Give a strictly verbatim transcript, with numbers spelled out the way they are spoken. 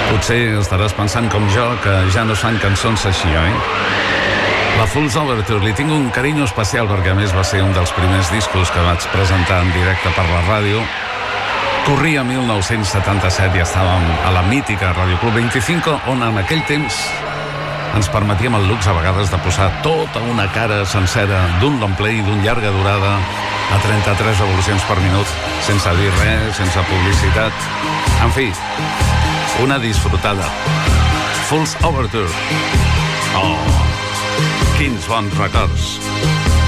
Potser estaràs pensant com jo que ja no es fan cançons així, oi? La Fool's Overture li tinc un carinyo especial perquè a més va ser un dels primers discos que vaig presentar en directe per la ràdio. Corria mil nou-cents setanta-set i estàvem a la mítica Radio Club vint-i-cinc, on en aquell temps ens permetíem el luxe a vegades de posar tota una cara sencera d'un long play, d'un llarga durada, a trenta-tres revolucions per minut, sense dir res, sense publicitat. En fi, una disfrutada. Fool's Overture. Oh, quins bons records.